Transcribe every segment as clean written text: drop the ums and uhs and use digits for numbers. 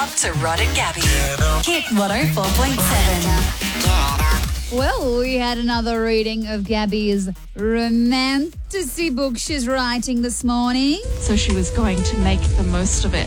up to Rod and Gabby. Hit 104.7. Well, we had another reading of Gabby's romantasy book she's writing this morning. So she was going to make the most of it.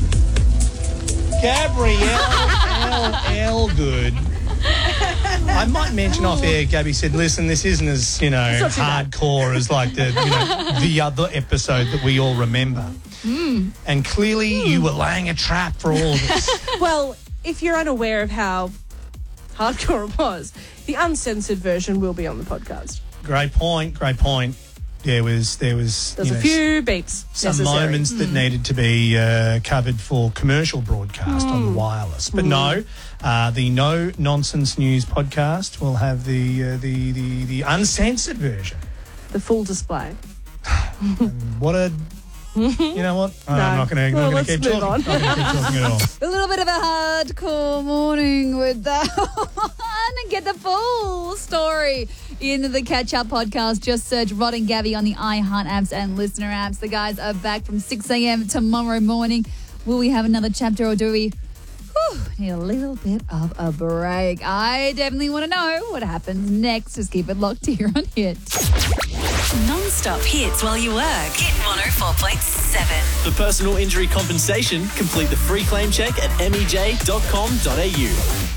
Gabrielle L. Good. I might mention off air, Gabby said, listen, this isn't as, hardcore as like the other episode that we all remember. And clearly you were laying a trap for all of us. Well, if you're unaware of how hardcore it was, the uncensored version will be on the podcast. Great point. There was There's a few beeps some necessary. moments that needed to be covered for commercial broadcast on the wireless. But no, the No Nonsense News podcast will have the uncensored version. The full display. What a... You know what? I'm not going to keep talking. I'm not going to keep talking at all. A little bit of a hardcore morning with that one. And get the full story in the Catch Up podcast. Just search Rod and Gabby on the iHeart apps and listener apps. The guys are back from 6 a.m. tomorrow morning. Will we have another chapter or do we need a little bit of a break? I definitely want to know what happens next. Just keep it locked here on Hit. Non-stop hits while you work. Hit 104.7. For personal injury compensation, complete the free claim check at mej.com.au.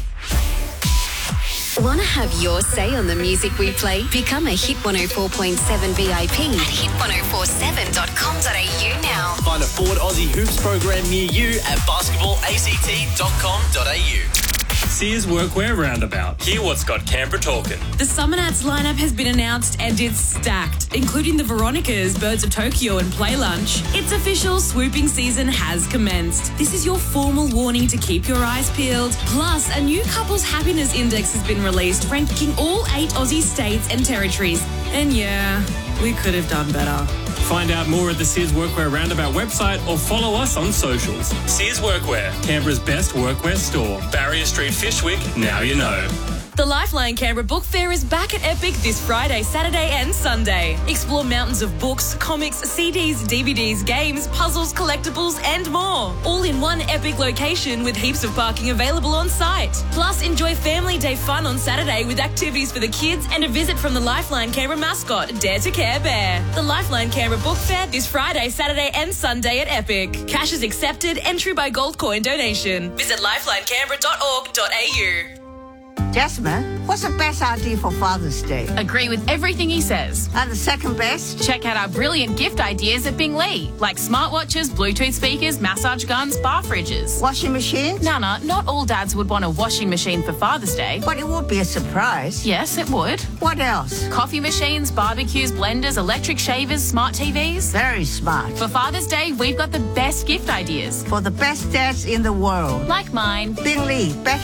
Want to have your say on the music we play? Become a Hit 104.7 VIP at hit1047.com.au now. Find a Forward Aussie Hoops program near you at basketballact.com.au. Sears Workwear Roundabout. Hear what's got Canberra talking. The Summer Nats lineup has been announced and it's stacked, including the Veronicas, Birds of Tokyo and Play Lunch. It's official, swooping season has commenced. This is your formal warning to keep your eyes peeled. Plus, a new couples happiness index has been released, ranking all 8 Aussie states and territories. And yeah, we could have done better. Find out more at the Sears Workwear Roundabout website or follow us on socials. Sears Workwear, Canberra's best workwear store. Barrier Street, Fishwick, now you know. The Lifeline Canberra Book Fair is back at Epic this Friday, Saturday and Sunday. Explore mountains of books, comics, CDs, DVDs, games, puzzles, collectibles and more. All in one epic location with heaps of parking available on site. Plus, enjoy Family Day fun on Saturday with activities for the kids and a visit from the Lifeline Canberra mascot, Dare to Care Bear. The Lifeline Canberra Book Fair this Friday, Saturday and Sunday at Epic. Cash is accepted, entry by gold coin donation. Visit lifelinecanberra.org.au. Jasmine, what's the best idea for Father's Day? Agree with everything he says. And the second best? Check out our brilliant gift ideas at Bing Lee, like smartwatches, Bluetooth speakers, massage guns, bar fridges. Washing machines? Nana, not all dads would want a washing machine for Father's Day. But it would be a surprise. Yes, it would. What else? Coffee machines, barbecues, blenders, electric shavers, smart TVs. Very smart. For Father's Day, we've got the best gift ideas. For the best dads in the world. Like mine. Bing Lee, better